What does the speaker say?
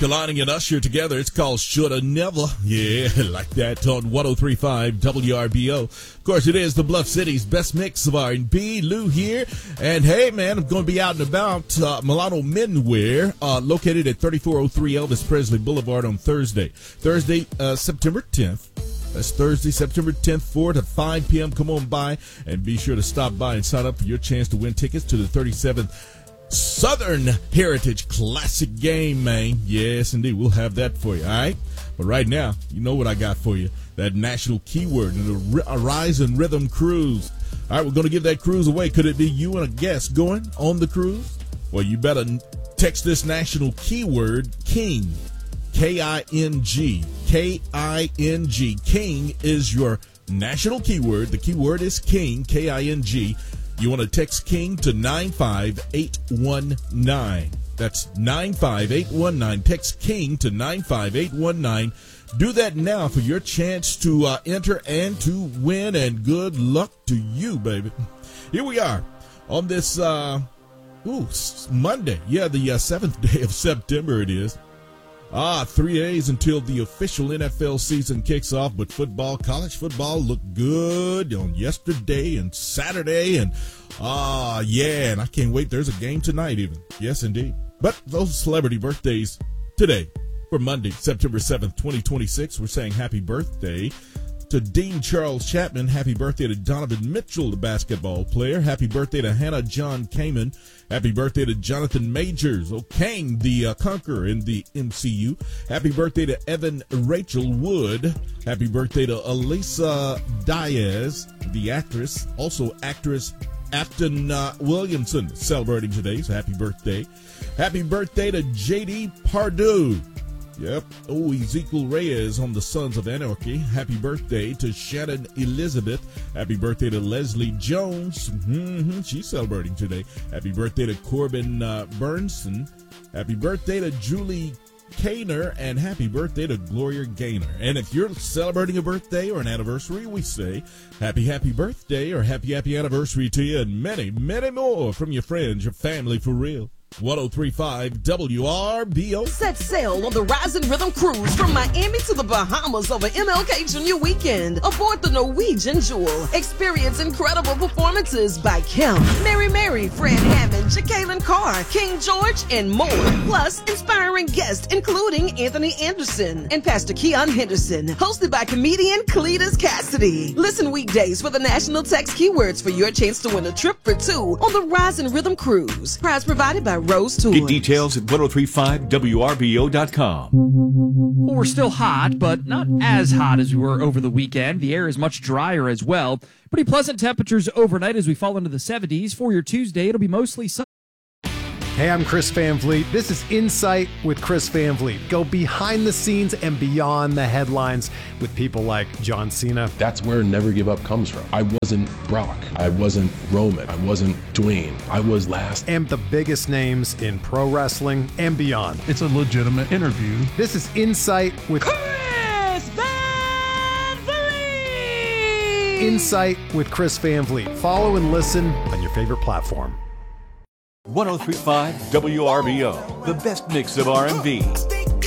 Kalani and Usher together. It's called Shoulda Never. Yeah, like that on 103.5 WRBO. Of course, it is the Bluff City's best mix of R&B. Lou here. And hey, man, I'm going to be out and about. Milano Menwear, located at 3403 Elvis Presley Boulevard on Thursday, September 10th. That's Thursday, September 10th, 4 to 5 p.m. Come on by and be sure to stop by and sign up for your chance to win tickets to the 37th Southern Heritage Classic game, man. Yes, indeed. We'll have that for you, all right? But right now, you know what I got for you. That national keyword and the Horizon Rhythm Cruise. All right, we're going to give that cruise away. Could it be you and a guest going on the cruise? Well, you better text this national keyword, KING. K-I-N-G. K-I-N-G. King is your national keyword. The keyword is KING, K-I-N-G. You want to text KING to 95819. That's 95819. Text KING to 95819. Do that now for your chance to enter and to win, and good luck to you, baby. Here we are on this Monday. Yeah, the 7th day of September it is. 3 days until the official NFL season kicks off, but college football looked good on yesterday and Saturday, and and I can't wait. There's a game tonight even. Yes, indeed. But those celebrity birthdays today for Monday, September 7th, 2026, we're saying happy birthday to Dean Charles Chapman. Happy birthday to Donovan Mitchell, the basketball player. Happy birthday to Hannah John Kamen. Happy birthday to Jonathan Majors, Kang, the Conqueror in the MCU. Happy birthday to Evan Rachel Wood. Happy birthday to Elisa Diaz, the actress. Also actress Afton Williamson celebrating today, so happy birthday. Happy birthday to J.D. Pardue. Yep. Ezekiel Reyes on the Sons of Anarchy. Happy birthday to Shannon Elizabeth. Happy birthday to Leslie Jones. She's celebrating today. Happy birthday to Corbin Burnson. Happy birthday to Julie Kaner, and happy birthday to Gloria Gaynor. And if you're celebrating a birthday or an anniversary, we say happy birthday or happy anniversary to you, and many, many more from your friends, your family, for real. 103.5 WRBO. Set sail on the Rising Rhythm Cruise from Miami to the Bahamas over MLK Junior Weekend. Aboard the Norwegian Jewel. Experience incredible performances by Kim, Mary, Fred Hammond, Jacqueline Carr, King George, and more. Plus, inspiring guests including Anthony Anderson and Pastor Keon Henderson. Hosted by comedian Cletus Cassidy. Listen weekdays for the national text keywords for your chance to win a trip for two on the Rising Rhythm Cruise. Prize provided by Rose Tours. Get details at 1035WRBO.com. Well, we're still hot, but not as hot as we were over the weekend. The air is much drier as well. Pretty pleasant temperatures overnight as we fall into the 70s. For your Tuesday, it'll be mostly sunny. Hey, I'm Chris Van Vliet. This is Insight with Chris Van Vliet. Go behind the scenes and beyond the headlines with people like John Cena. That's where Never Give Up comes from. I wasn't Brock. I wasn't Roman. I wasn't Dwayne. I was last. And the biggest names in pro wrestling and beyond. It's a legitimate interview. This is Insight with Chris Van Vliet. Insight with Chris Van Vliet. Follow and listen on your favorite platform. 1035 WRBO, the best mix of R&B,